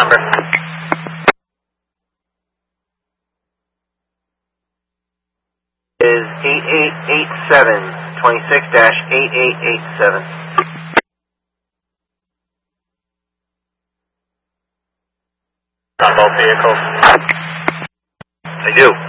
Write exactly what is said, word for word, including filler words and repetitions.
number? Is eight eight eight seven, twenty-six dash eight eight eight seven. On both vehicles? I do.